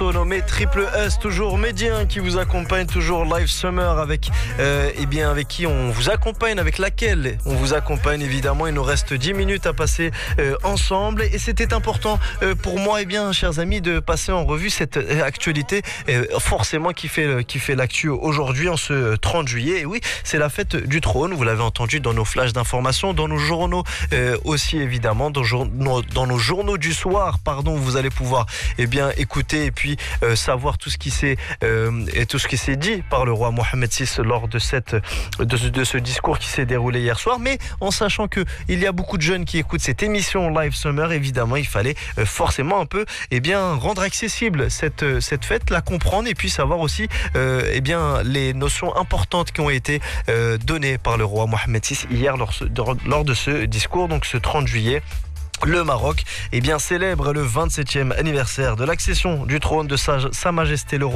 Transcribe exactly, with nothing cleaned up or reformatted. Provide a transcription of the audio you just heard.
morceau nommé Triple S, toujours médien qui vous accompagne, toujours Live Summer avec, euh, eh bien, avec qui on vous accompagne, avec laquelle on vous accompagne évidemment. Il nous reste dix minutes à passer euh, ensemble et c'était important euh, pour moi, eh bien, chers amis, de passer en revue cette actualité euh, forcément qui fait, qui fait l'actu aujourd'hui en ce trente juillet. Et oui, c'est la fête du trône, vous l'avez entendu dans nos flashs d'information, dans nos journaux euh, aussi évidemment, dans, nos, dans nos journaux du soir, pardon, vous allez pouvoir eh bien, écouter et puis euh, savoir tout ce qui s'est euh, et tout ce qui s'est dit par le roi Mohammed six lors de, cette, de, ce, de ce discours qui s'est déroulé hier soir. Mais en sachant qu'il y a beaucoup de jeunes qui écoutent cette émission Live Summer, évidemment, il fallait euh, forcément un peu eh bien, rendre accessible cette, cette fête, la comprendre et puis savoir aussi euh, eh bien, les notions importantes qui ont été euh, données par le roi Mohammed six hier lors, lors de ce discours, donc ce trente juillet. Le Maroc eh bien, célèbre le vingt-septième anniversaire de l'accession du trône de Sa, Sa Majesté le roi